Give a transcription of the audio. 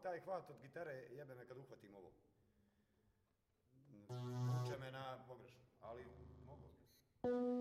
taj hvat od gitare, jebe me kad uhvatim ovo. Vuče me na pogrešno, ali mogu.